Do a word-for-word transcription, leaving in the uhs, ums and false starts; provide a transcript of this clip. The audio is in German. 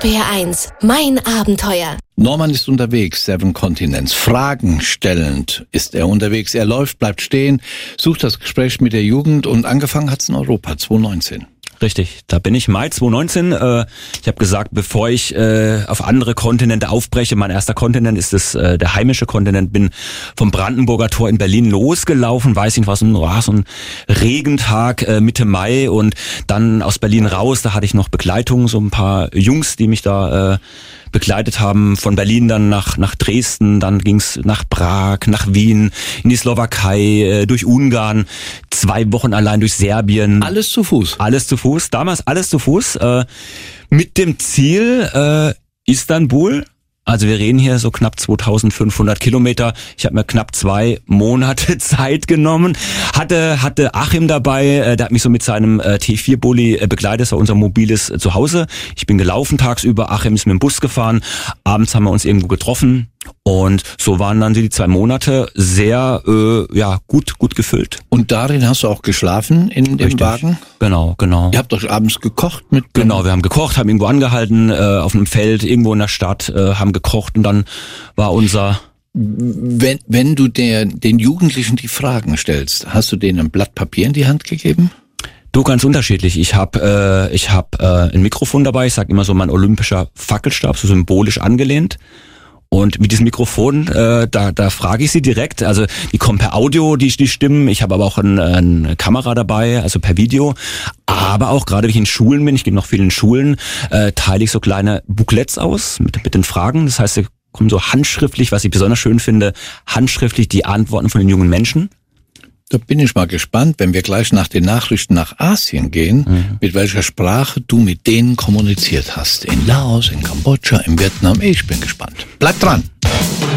R P R eins, mein Abenteuer. Norman ist unterwegs, Seven Continents. Fragen stellend ist er unterwegs. Er läuft, bleibt stehen, sucht das Gespräch mit der Jugend und angefangen hat's in Europa, zwanzig neunzehn. Richtig, da bin ich Mai zwanzig neunzehn. Äh, ich habe gesagt, bevor ich äh, auf andere Kontinente aufbreche, mein erster Kontinent ist das, äh, der heimische Kontinent, bin vom Brandenburger Tor in Berlin losgelaufen, weiß nicht was, ein, oh, so ein Regentag äh, Mitte Mai und dann aus Berlin raus, da hatte ich noch Begleitung, so ein paar Jungs, die mich da äh, begleitet haben, von Berlin dann nach nach Dresden, dann ging's nach Prag, nach Wien, in die Slowakei, äh, durch Ungarn, zwei Wochen allein durch Serbien. Alles zu Fuß? Alles zu Fuß, damals alles zu Fuß, äh, mit dem Ziel äh, Istanbul. Also wir reden hier so knapp zweitausendfünfhundert Kilometer. Ich habe mir knapp zwei Monate Zeit genommen. Hatte hatte Achim dabei, äh, der hat mich so mit seinem äh, T vier Bulli äh, begleitet, das war unser mobiles äh, Zuhause. Ich bin gelaufen tagsüber, Achim ist mit dem Bus gefahren. Abends haben wir uns irgendwo getroffen. Und so waren dann die zwei Monate sehr äh, ja gut gut gefüllt. Und darin hast du auch geschlafen in dem Richtig. Wagen? Genau, genau. Ihr habt doch abends gekocht mit? Genau, wir haben gekocht, haben irgendwo angehalten, äh, auf einem Feld, irgendwo in der Stadt, äh, haben gekocht und dann war unser... Wenn, wenn du der, den Jugendlichen die Fragen stellst, hast du denen ein Blatt Papier in die Hand gegeben? Du, ganz unterschiedlich. Ich habe äh, ich hab, äh, ein Mikrofon dabei, ich sag immer so mein olympischer Fackelstab, so symbolisch angelehnt. Und mit diesem Mikrofon, äh, da, da frage ich sie direkt. Also die kommen per Audio, die, die Stimmen. Ich habe aber auch ein, eine Kamera dabei, also per Video. Aber auch gerade, wenn ich in Schulen bin, ich gehe noch viel in Schulen, äh, teile ich so kleine Booklets aus mit, mit den Fragen. Das heißt, sie kommen so handschriftlich, was ich besonders schön finde, handschriftlich die Antworten von den jungen Menschen. Da bin ich mal gespannt, wenn wir gleich nach den Nachrichten nach Asien gehen, mhm. mit welcher Sprache du mit denen kommuniziert hast. In Laos, in Kambodscha, in Vietnam. Ich bin gespannt. Bleib dran!